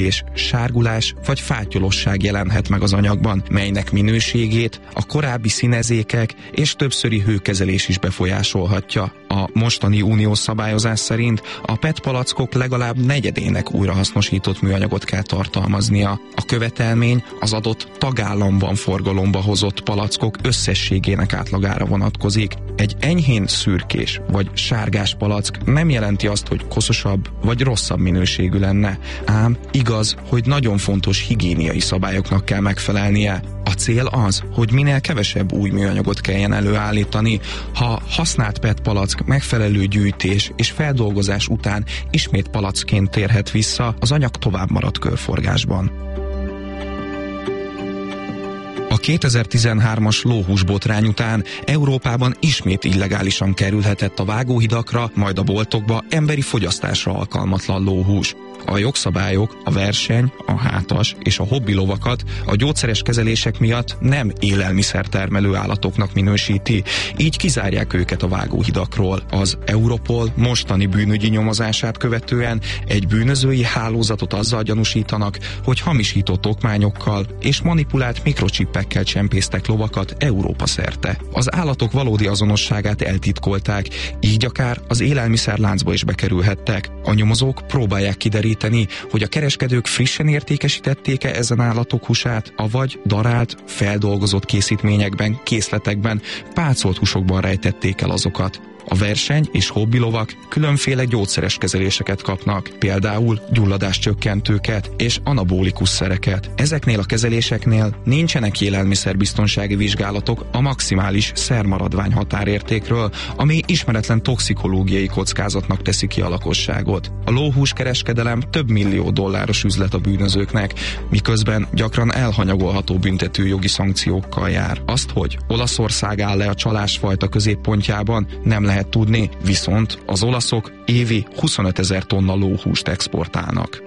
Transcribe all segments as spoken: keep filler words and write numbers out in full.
és sárgulás vagy fátyolosság jelenhet meg az anyagban, melynek minőségét a korábbi színezékek és többszöri hőkezelés is befolyásolhatja. A mostani uniós szabályozás szerint a pé é té palackok legalább negyedének újrahasznosított műanyagot kell tartalmaznia. A követelmény az adott tagállamban forgalomba hozott palackok összességének átlagára vonatkozik. Egy enyhén szürkés vagy sárgás palack nem jelenti azt, hogy koszosabb vagy rosszabb minőségű lenne, ám igaz, hogy nagyon fontos higiéniai szabályoknak kell megfelelnie. A cél az, hogy minél kevesebb új műanyagot kelljen előállítani. Ha használt pé é té palack megfelelő gyűjtés és feldolgozás után ismét palackként térhet vissza, az anyag tovább marad körforgásban. A kétezer-tizenhármas lóhús botrány után Európában ismét illegálisan kerülhetett a vágóhidakra, majd a boltokba emberi fogyasztásra alkalmatlan lóhús. A jogszabályok a verseny, a hátas és a hobbi lovakat a gyógyszeres kezelések miatt nem élelmiszertermelő állatoknak minősíti, így kizárják őket a vágóhidakról. Az Europol mostani bűnügyi nyomozását követően egy bűnözői hálózatot azzal gyanúsítanak, hogy hamisított okmányokkal és manipulált mikrochippekkel csempésztek lovakat Európa szerte. Az állatok valódi azonosságát eltitkolták, így akár az élelmiszerláncba is bekerülhettek. A nyomozók próbálják kideríteni, hogy a kereskedők frissen értékesítették-e ezen állatok húsát, avagy darált, feldolgozott készítményekben, készletekben, pácolt húsokban rejtették el azokat. A verseny és hobbilovak különféle gyógyszeres kezeléseket kapnak, például gyulladáscsökkentőket és anabolikus szereket. Ezeknél a kezeléseknél nincsenek élelmiszerbiztonsági vizsgálatok a maximális szermaradvány határértékről, ami ismeretlen toxikológiai kockázatnak teszi ki a lakosságot. A lóhús kereskedelem több millió dolláros üzlet a bűnözőknek, miközben gyakran elhanyagolható büntető jogi szankciókkal jár. Azt, hogy Olaszország áll le a csalásfajta középpontjában, nem lehet tudni, viszont az olaszok évi huszonötezer tonna lóhúst exportálnak.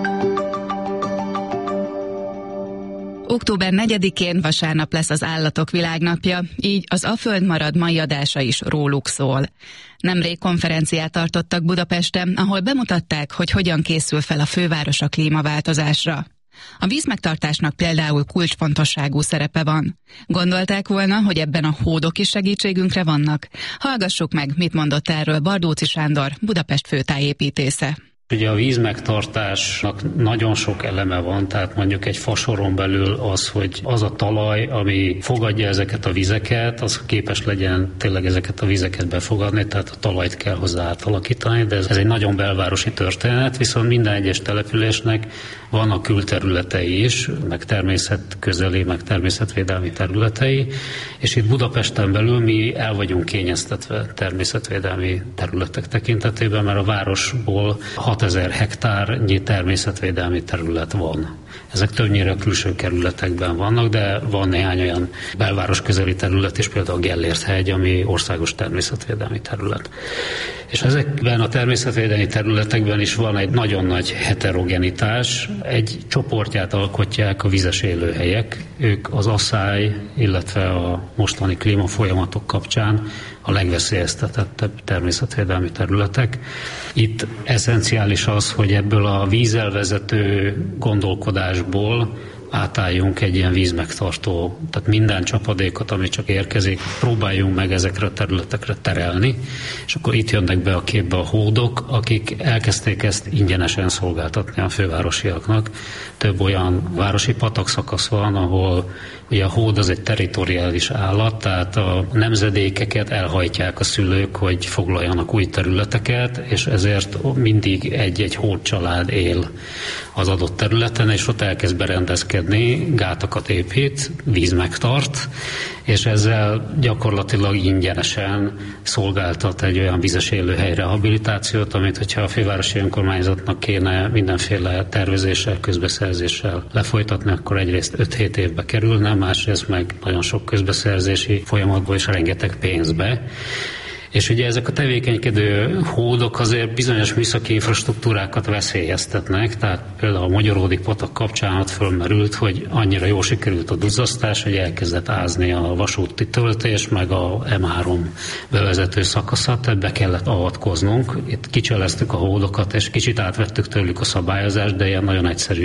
október negyedikén vasárnap lesz az Állatok Világnapja, így az A Föld marad mai adása is róluk szól. Nemrég konferenciát tartottak Budapesten, ahol bemutatták, hogy hogyan készül fel a főváros a klímaváltozásra. A vízmegtartásnak például kulcsfontosságú szerepe van. Gondolták volna, hogy ebben a hódok is segítségünkre vannak? Hallgassuk meg, mit mondott erről Bardóczy Sándor, Budapest főtájépítésze. Ugye a vízmegtartásnak nagyon sok eleme van, tehát mondjuk egy fasoron belül az, hogy az a talaj, ami fogadja ezeket a vizeket, az képes legyen tényleg ezeket a vizeket befogadni, tehát a talajt kell hozzá átalakítani, de ez egy nagyon belvárosi történet, viszont minden egyes településnek vannak külterületei is, meg természetközeli, meg természetvédelmi területei, és itt Budapesten belül mi el vagyunk kényeztetve természetvédelmi területek tekintetében, mert a városból hatezer hektárnyi természetvédelmi terület van. Ezek többnyire a külső kerületekben vannak, de van néhány olyan belváros közeli terület is, például a Gellért-hegy, ami országos természetvédelmi terület. És ezekben a természetvédelmi területekben is van egy nagyon nagy heterogenitás. Egy csoportját alkotják a vizes élőhelyek. Ők az asszály, illetve a mostani klímafolyamatok kapcsán a legveszélyeztetettebb természetvédelmi területek. Itt eszenciális az, hogy ebből a vízzel vezető gondolkodásból átálljunk egy ilyen vízmegtartó, tehát minden csapadékot, ami csak érkezik, próbáljunk meg ezekre a területekre terelni, és akkor itt jönnek be a képbe a hódok, akik elkezdték ezt ingyenesen szolgáltatni a fővárosiaknak. Több olyan városi patakszakasz van, ahol ugye a hód az egy territoriális állat, tehát a nemzedékeket elhajtják a szülők, hogy foglaljanak új területeket, és ezért mindig egy-egy hódcsalád él az adott területen, és ott elkezd berendezkedni, gátakat épít, víz megtart, és ezzel gyakorlatilag ingyenesen szolgáltat egy olyan vizes élőhely rehabilitációt, amit hogyha a fővárosi önkormányzatnak kéne mindenféle tervezéssel, közbeszerzéssel lefolytatni, akkor egyrészt öt-hét évbe kerülne, másrészt meg nagyon sok közbeszerzési folyamatból és rengeteg pénzbe. És ugye ezek a tevékenykedő hódok azért bizonyos műszaki infrastruktúrákat veszélyeztetnek, tehát például a Magyaródi patak kapcsán ott fölmerült, hogy annyira jól sikerült a duzzasztás, hogy elkezdett ázni a vasúti töltés, meg a em három bevezető szakaszat, ebbe kellett avatkoznunk. Itt kicseleztük a hódokat, és kicsit átvettük tőlük a szabályozást, de ilyen nagyon egyszerű